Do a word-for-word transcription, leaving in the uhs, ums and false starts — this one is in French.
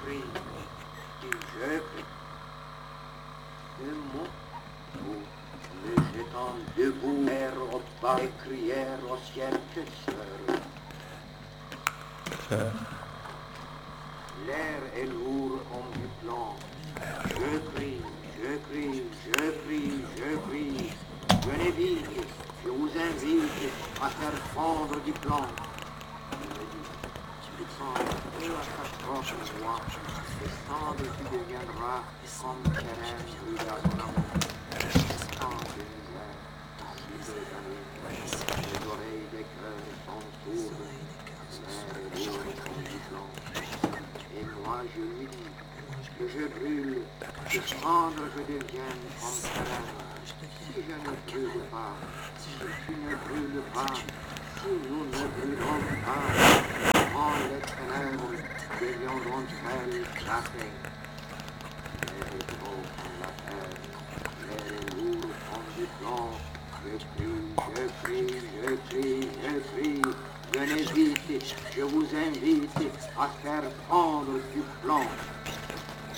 crie, et je crie. Et mon fou, me jetant debout, l'air au bas et crièrent au ciel que seul. L'air est lourd comme du plomb. Je crie, je crie, je crie, je crie. Venez vite, je vous invite à faire fondre du plomb. Tu prends peu à ta propre voix, et cendre tu deviendras comme Kérem ou Abraham. Tant de misère, si peu d'amis, les oreilles des cœurs sont sourdes, l'air est lourd comme du plomb. Et moi je lui dis que je brûle, que cendre je devienne comme Kérem. Si je ne brûle pas, si tu ne brûles pas, si nous ne brûlons pas, comment les ténèbres deviendront-elles clarté? L'air est gros comme la terre, l'air est lourd comme du plomb. Je crie, je crie, je crie, je crie. Venez vite, je vous invite à faire fondre du plomb.